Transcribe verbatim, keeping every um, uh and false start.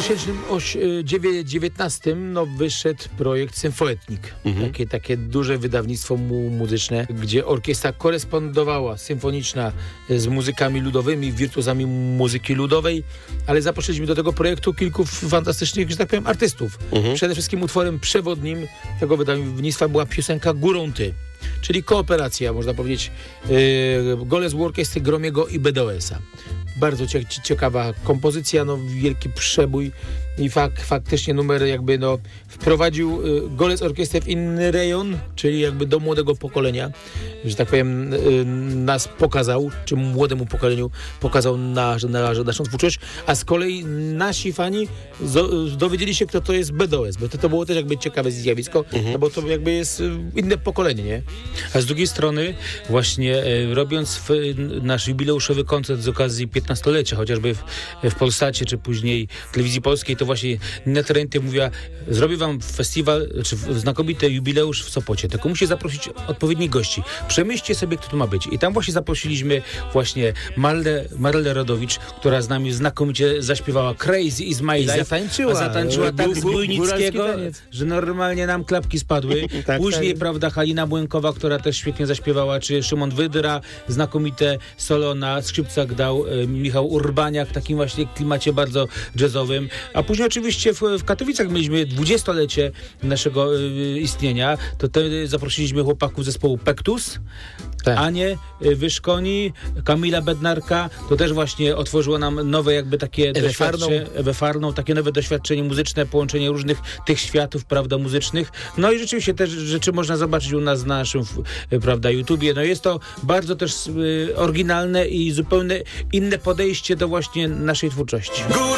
tysiące dziewiętnastym no, wyszedł projekt Symfoetnik. Mhm. Takie, takie duże wydawnictwo mu- muzyczne, gdzie orkiestra korespondowała symfoniczna z muzykami ludowymi, wirtuozami muzyki ludowej, ale zaprosiliśmy do tego projektu kilku fantastycznych, że tak powiem, artystów. Mhm. Przede wszystkim utworem przewodnim tego wydawnictwa była piosenka Górą Ty, czyli kooperacja, można powiedzieć, yy, Golec Orkiestry Gromiego i B D O S-a. Bardzo cie- ciekawa kompozycja, no wielki przebój i fak- faktycznie numer jakby no wprowadził y, Golec Orkiestrę w inny rejon, czyli jakby do młodego pokolenia, że tak powiem y, nas pokazał, czy młodemu pokoleniu pokazał na, na, naszą twórczość, a z kolei nasi fani zo- dowiedzieli się, kto to jest B D O S, bo to, to było też jakby ciekawe zjawisko, mhm. no bo to jakby jest y, inne pokolenie, nie? A z drugiej strony właśnie e, robiąc w, nasz jubileuszowy koncert z okazji piętnastolecia, chociażby w, w Polsacie, czy później Telewizji Polskiej, to właśnie Nina Terentiew mówiła, zrobię wam festiwal, czy znakomity jubileusz w Sopocie, tylko musi zaprosić odpowiednich gości. Przemyślcie sobie, kto tu ma być. I tam właśnie zaprosiliśmy właśnie Marlę, Marlę Rodowicz, która z nami znakomicie zaśpiewała Crazy is my life. Zatańczyła. A zatańczyła tak Gó- z gó- Bujnickiego, góralski taniec. że normalnie nam klapki spadły. Tak, Później, tak. prawda, Halina Błękowa, która też świetnie zaśpiewała, czy Szymon Wydra, znakomite solo na skrzypcach dał e, Michał Urbaniak, w takim właśnie klimacie bardzo jazzowym. A później oczywiście w, w Katowicach mieliśmy dwudziestolecie naszego e, istnienia. To wtedy zaprosiliśmy chłopaków zespołu Pektus, Tak. Anię e, Wyszkoni, Kamila Bednarka. To też właśnie otworzyło nam nowe jakby takie Ewę doświadczenie, Ewę Farną, takie nowe doświadczenie muzyczne, połączenie różnych tych światów, prawda, muzycznych. No i rzeczywiście też rzeczy można zobaczyć u nas na naszym, prawda, YouTubie. No jest to bardzo też y, oryginalne i zupełnie inne podejście do właśnie naszej twórczości.